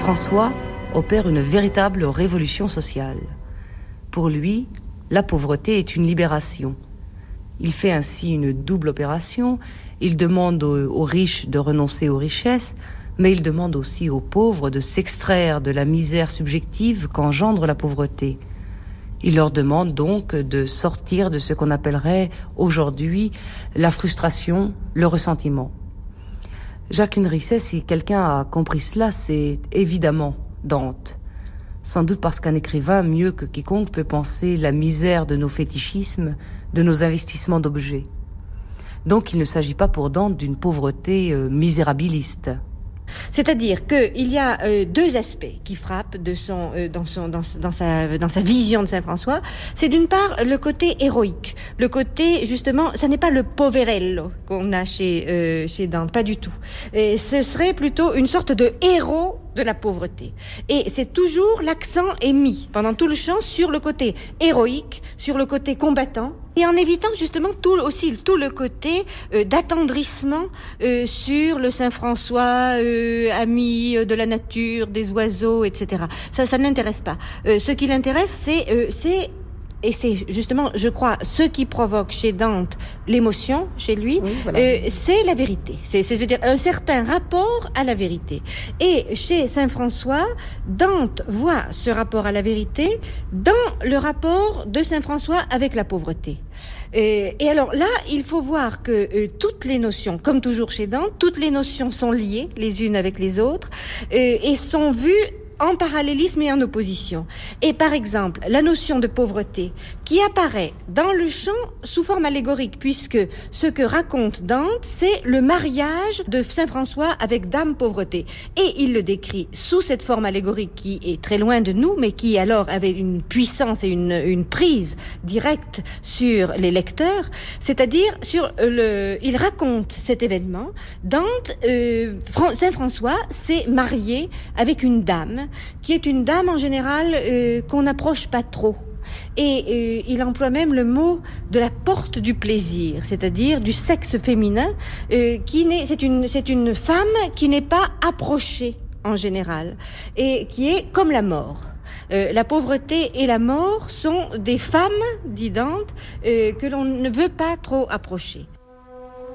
François opère une véritable révolution sociale. Pour lui, la pauvreté est une libération. Il fait ainsi une double opération. Il demande aux riches de renoncer aux richesses, mais il demande aussi aux pauvres de s'extraire de la misère subjective qu'engendre la pauvreté. Il leur demande donc de sortir de ce qu'on appellerait aujourd'hui la frustration, le ressentiment. Jacqueline Risset, si quelqu'un a compris cela, c'est évidemment Dante. Sans doute parce qu'un écrivain, mieux que quiconque, peut penser la misère de nos fétichismes, de nos investissements d'objets. Donc il ne s'agit pas pour Dante d'une pauvreté misérabiliste. C'est-à-dire qu'il y a deux aspects qui frappent dans sa vision de Saint François. C'est d'une part le côté héroïque, le côté justement, ça n'est pas le poverello qu'on a chez Dante, pas du tout. Et ce serait plutôt une sorte de héros de la pauvreté. Et c'est toujours l'accent est mis pendant tout le chant sur le côté héroïque, sur le côté combattant, et en évitant justement tout le côté d'attendrissement sur le Saint François, ami de la nature, des oiseaux, etc. Ça n'intéresse pas. Ce qui l'intéresse, et c'est justement, je crois, ce qui provoque chez Dante l'émotion, chez lui, oui, voilà. C'est la vérité. C'est-à-dire un certain rapport à la vérité. Et chez Saint François, Dante voit ce rapport à la vérité dans le rapport de Saint François avec la pauvreté. Et alors là, il faut voir que toutes les notions, comme toujours chez Dante, toutes les notions sont liées les unes avec les autres et sont vues en parallélisme et en opposition. Et par exemple, la notion de pauvreté qui apparaît dans le chant sous forme allégorique, puisque ce que raconte Dante, c'est le mariage de Saint François avec Dame Pauvreté. Et il le décrit sous cette forme allégorique qui est très loin de nous, mais qui alors avait une puissance et une prise directe sur les lecteurs, c'est-à-dire il raconte cet événement. Dante, Saint François s'est marié avec une dame, qui est une dame en général qu'on n'approche pas trop. Et il emploie même le mot de la porte du plaisir, c'est-à-dire du sexe féminin, c'est une femme qui n'est pas approchée en général, et qui est comme la mort. La pauvreté et la mort sont des femmes, dit Dante, que l'on ne veut pas trop approcher.